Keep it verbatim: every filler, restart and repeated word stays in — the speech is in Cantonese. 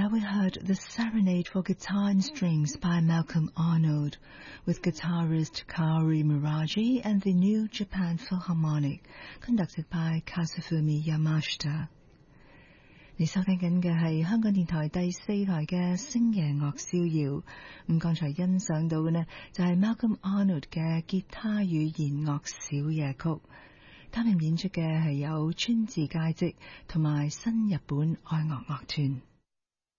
There we heard The Serenade for Guitar and Strings by Malcolm Arnold, with guitarist Kaori Miraji and the New Japan Philharmonic, conducted by Kazufumi Yamashita. 你收聽緊嘅係香港電台第四台嘅星夜樂逍遙，咁剛才欣賞到嘅呢就係 Malcolm Arnold 嘅吉他與弦樂小夜曲，擔任演出嘅係有川治佳織同埋新日本愛樂樂團。